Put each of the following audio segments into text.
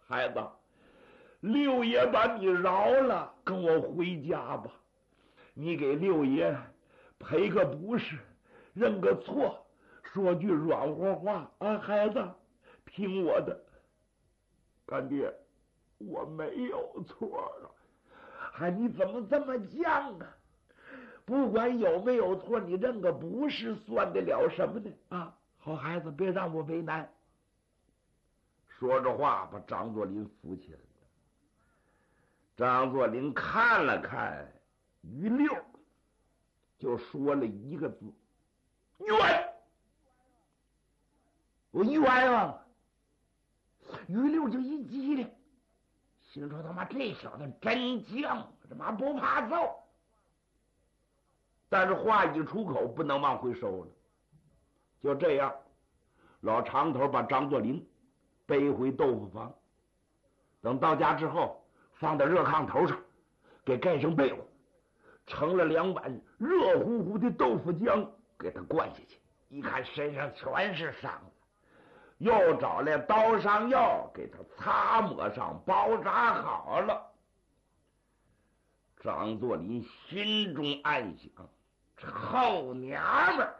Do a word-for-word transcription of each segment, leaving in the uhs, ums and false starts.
孩子，六爷把你饶了，跟我回家吧。你给六爷赔个不是，认个错，说句软和话啊，孩子，听我的。干爹，我没有错啊！哎，你怎么这么犟啊？不管有没有错，你认个不是，算得了什么呢？啊，好孩子，别让我为难。说着话，把张作霖扶起来了。张作霖看了看于六，就说了一个字：冤！我冤枉！于六就一激灵，心说他妈这小子真犟，他妈不怕揍。但是话一出口，不能往回收了。就这样，老长头把张作霖背回豆腐房，等到家之后，放在热炕头上，给盖上被窝，盛了两碗热乎乎的豆腐浆给他灌下去。一看身上全是伤了，又找来刀伤药给他擦抹上，包扎好了。张作霖心中暗想：臭娘们儿，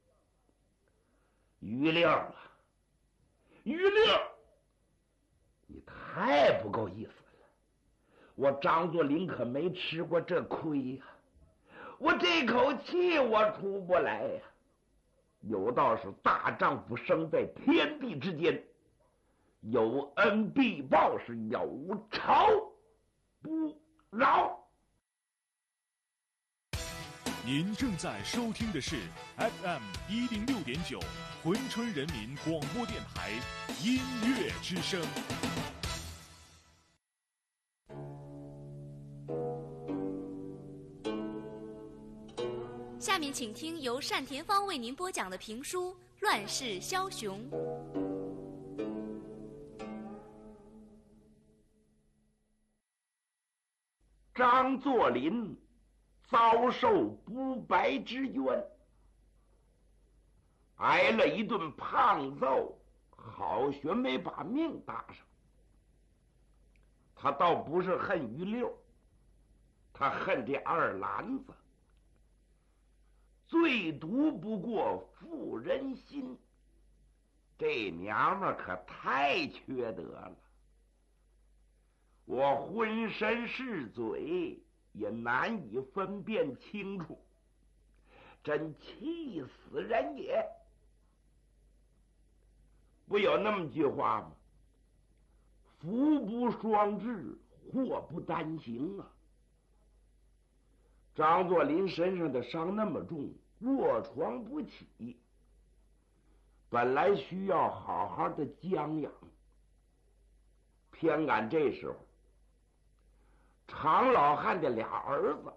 于六啊，于六，你太不够意思了！我张作霖可没吃过这亏呀、啊，我这口气我出不来呀、啊。有道是大丈夫生在天地之间，有恩必报，是有仇不饶。 您正在收听的是 F M 一零六点九珲春人民广播电台音乐之声。 下面请听由单田芳为您播讲的评书《乱世枭雄》。 张作霖遭受不白之冤，挨了一顿胖揍，好悬没把命搭上。他倒不是恨于六，他恨这二篮子。最毒不过妇人心，这娘们可太缺德了。我浑身是嘴，也难以分辨清楚，真气死人也！不有那么句话吗？福不双至，祸不单行啊！张作霖身上的伤那么重，卧床不起，本来需要好好的将养，偏赶这时候常老汉的俩儿子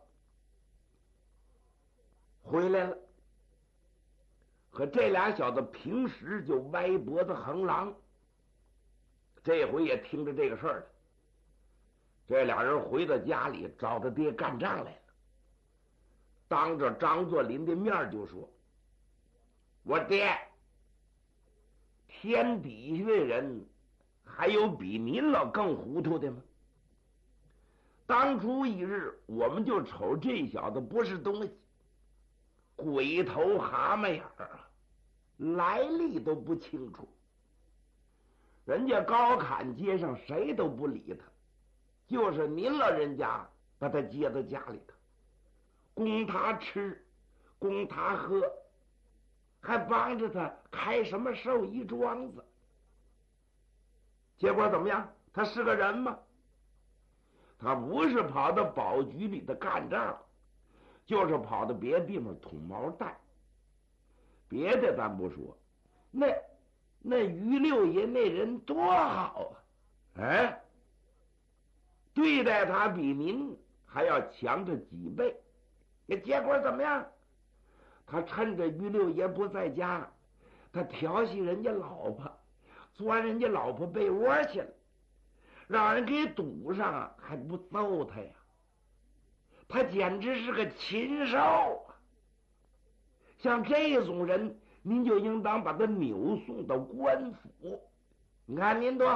回来了，和这俩小子平时就歪脖子横狼，这回也听着这个事儿了。这俩人回到家里找他爹干仗来了，当着张作霖的面就说：我爹，天底下的人还有比您老更糊涂的吗？当初一日，我们就瞅这小子不是东西，鬼头蛤蟆眼儿啊，来历都不清楚。人家高坎街上谁都不理他，就是您老人家把他接到家里头，供他吃，供他喝，还帮着他开什么寿衣庄子。结果怎么样？他是个人吗？他不是跑到保局里的干仗，就是跑到别的地方捅毛蛋。别的咱不说，那那于六爷那人多好啊！哎，对待他比您还要强着几倍。结果怎么样？他趁着于六爷不在家，他调戏人家老婆，钻人家老婆被窝去了，让人给堵上，还不揍他呀？他简直是个禽兽啊！像这种人，您就应当把他扭送到官府。你看您多